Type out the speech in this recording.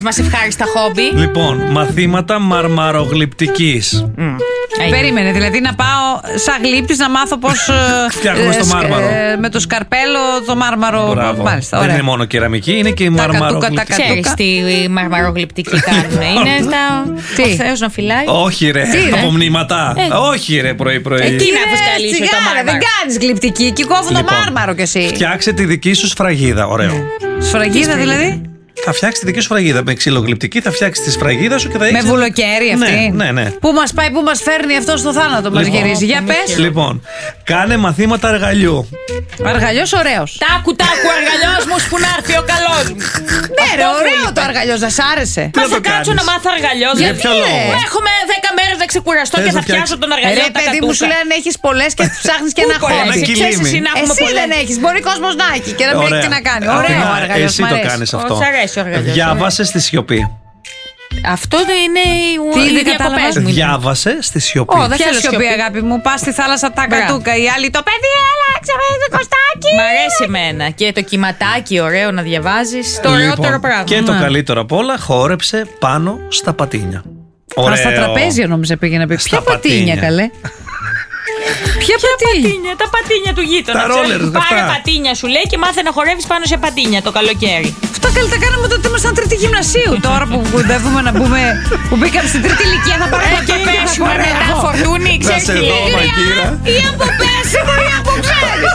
Μας ευχάριστα χόμπι. Λοιπόν, μαθήματα μαρμαρογλυπτικής. Περίμενε, δηλαδή να πάω σαν γλύπτης να μάθω πώς φτιάχνουμε στο μάρμαρο. με το σκαρπέλο το μάρμαρο. Μπράβο. Μάλιστα, Δεν ωραία. είναι μόνο κεραμική, είναι και η μαρμαρογλυπτική. Ξέρεις τι μαρμαρογλυπτική κάνουν. Είναι Τι? ο Θεός να φυλάει. Όχι ρε, από μνήματα. Όχι ρε, πρωί-πρωί. Εκεί να φουσκαλίσω το Σιγάρα, μάρμαρο. δεν κάνεις γλυπτική, εκεί κόβουν το Λοιπόν, μάρμαρο κι εσύ. Φτιάξε τη δική σου σφραγίδα. Ωραίο. Σφραγίδα δηλαδή. Θα φτιάξει τη δική σου σφραγίδα. Με ξυλογλυπτική θα φτιάξει τη σφραγίδα σου και θα Με έχεις. βουλοκαίρι αυτή. Ναι. Πού μας πάει, πού μας φέρνει αυτό στο θάνατο, μας γυρίζει. Για πες. Λοιπόν, κάνε μαθήματα αργαλιού. Αργαλιός ωραίος. Τάκου, αργαλιός μου που να έρθει ο καλός μου. Ναι, ρε, ωραίο το αργαλιός, να σ' άρεσε. Μα να θα το κάτσω κάνεις? να μάθω αργαλιός. Για ποιο λόγο? Έχουμε 10 μέρες να ξεκουραστώ Θες και να θα φτιάξω τον αργαλιό. Ρε, παιδί μου, σου λένε έχεις πολλές και ψάχνεις και ένα Πού πολλές, χόμπι. Ένα ξέρεις κυλίμι. εσύ να έχουμε Εσύ πολλές. δεν έχεις. Μπορεί ο κόσμος να έχει και να μην έχει τι να κάνει. Ωραίο Αθηνά, αργαλιός. εσύ μ' το αρέσει. κάνεις αυτό. Σ' αρέσει ο αργαλιός. Διάβασε στη σιωπή. Αυτό είναι Τι οι δεν διακοπές κατάλαβα? μου. Διάβασε στη σιωπή. Ω, δεν Θέλω θέλω σιωπή, σιωπή. αγάπη μου. Πας στη θάλασσα τα Μπράβο. κατούκα. Οι άλλοι το παιδί, έλα, ξαφνικά κοστάκι. Μ' αρέσει εμένα. Και το κυματάκι ωραίο να διαβάζεις. Το ωραιότερο Λοιπόν, πράγμα. και το Ναι. καλύτερο απ' όλα, χόρεψε πάνω στα πατίνια. Α, στα τραπέζια νόμιζα πήγε να πει. Στα Ποια πατίνια, πατίνια. καλέ. Ποια πατίνια. Τα πατίνια του γείτονα. Τα ξέρεις. rollers, Πάρε αυτά. πατίνια σου λέει και μάθε να χορεύεις πάνω σε πατίνια το καλοκαίρι. Αυτά καλύτερα κάναμε τότε ήμασταν τρίτη γυμνασίου. Τώρα που κοντεύουμε να μπούμε. Που μπήκαμε στην τρίτη ηλικία θα πάρουμε Και πέσουμε μετά φορτούνι, Να ξέρεις σε τι δω, λέει. Μαγκύρα. Ή από πέσιμο ή από ξέρεις.